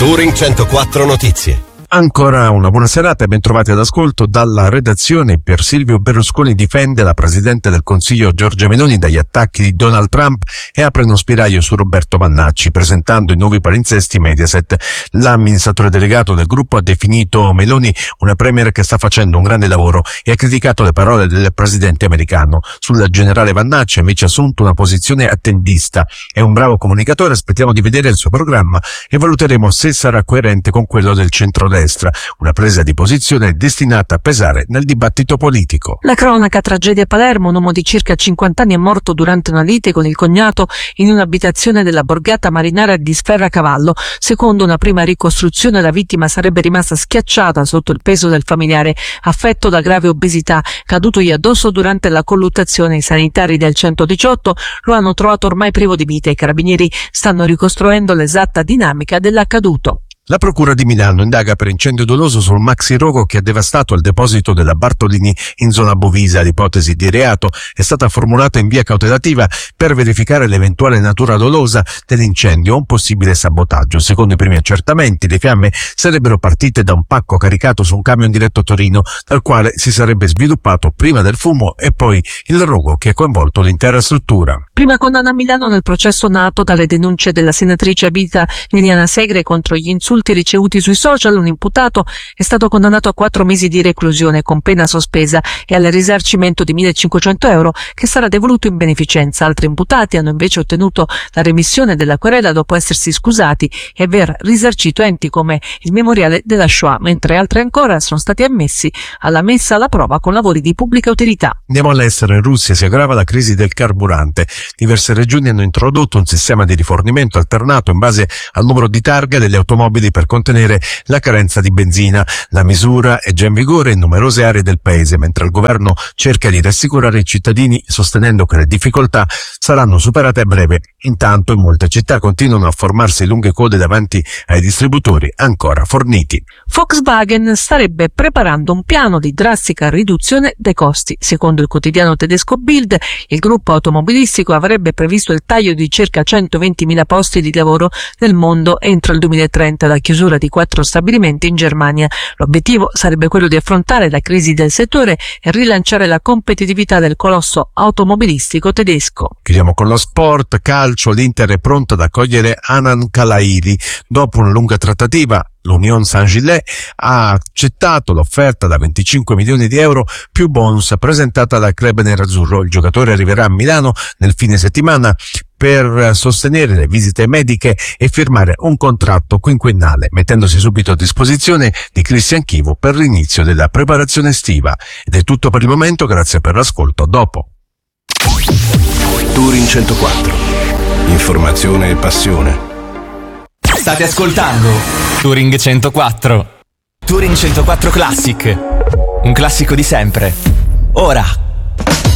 Touring 104 Notizie. Ancora una buona serata e ben trovati all'ascolto. Dalla redazione, Pier Silvio Berlusconi difende la Presidente del Consiglio Giorgia Meloni dagli attacchi di Donald Trump e apre uno spiraglio su Roberto Vannacci, presentando i nuovi palinsesti Mediaset. L'amministratore delegato del gruppo ha definito Meloni una premier che sta facendo un grande lavoro e ha criticato le parole del presidente americano. Sul generale Vannacci ha invece assunto una posizione attendista. È un bravo comunicatore, aspettiamo di vedere il suo programma e valuteremo se sarà coerente con quello del centrodestra. Una presa di posizione destinata a pesare nel dibattito politico. La cronaca: tragedia a Palermo. Un uomo di circa 50 anni è morto durante una lite con il cognato in un'abitazione della borgata marinara di Sferracavallo. Secondo una prima ricostruzione, la vittima sarebbe rimasta schiacciata sotto il peso del familiare affetto da grave obesità, cadutogli addosso durante la colluttazione. I sanitari del 118 lo hanno trovato ormai privo di vita. I carabinieri stanno ricostruendo l'esatta dinamica dell'accaduto. La Procura di Milano indaga per incendio doloso sul maxi rogo che ha devastato il deposito della Bartolini in zona Bovisa. L'ipotesi di reato è stata formulata in via cautelativa per verificare l'eventuale natura dolosa dell'incendio o un possibile sabotaggio. Secondo i primi accertamenti, le fiamme sarebbero partite da un pacco caricato su un camion diretto a Torino, dal quale si sarebbe sviluppato prima del fumo e poi il rogo che ha coinvolto l'intera struttura. Prima condanna a Milano nel processo nato dalle denunce della senatrice a vita Liliana Segre contro gli insulti ricevuti sui social. Un imputato è stato condannato a 4 mesi di reclusione con pena sospesa e al risarcimento di 1.500 euro che sarà devoluto in beneficenza. Altri imputati hanno invece ottenuto la remissione della querela dopo essersi scusati e aver risarcito enti come il Memoriale della Shoah, mentre altri ancora sono stati ammessi alla messa alla prova con lavori di pubblica utilità. Andiamo all'estero. In Russia si aggrava la crisi del carburante. Diverse regioni hanno introdotto un sistema di rifornimento alternato in base al numero di targa delle automobili per contenere la carenza di benzina. La misura è già in vigore in numerose aree del paese, mentre il governo cerca di rassicurare i cittadini sostenendo che le difficoltà saranno superate a breve. Intanto in molte città continuano a formarsi lunghe code davanti ai distributori ancora forniti. Volkswagen starebbe preparando un piano di drastica riduzione dei costi. Secondo il quotidiano tedesco Bild, il gruppo automobilistico avrebbe previsto il taglio di circa 120.000 posti di lavoro nel mondo entro il 2030, la chiusura di 4 stabilimenti in Germania. L'obiettivo sarebbe quello di affrontare la crisi del settore e rilanciare la competitività del colosso automobilistico tedesco. Chiudiamo con lo sport calcio. L'Inter è pronta ad accogliere Anan Kalairi. Dopo una lunga trattativa, l'Union Saint-Gilles ha accettato l'offerta da 25 milioni di euro più bonus presentata dal club nerazzurro. Il giocatore arriverà a Milano nel fine settimana per sostenere le visite mediche e firmare un contratto quinquennale, mettendosi subito a disposizione di Christian Chivu per l'inizio della preparazione estiva. Ed è tutto per il momento, grazie per l'ascolto. Dopo. Touring 104. Informazione e passione. State ascoltando Touring 104. Touring 104 Classic. Un classico di sempre. Ora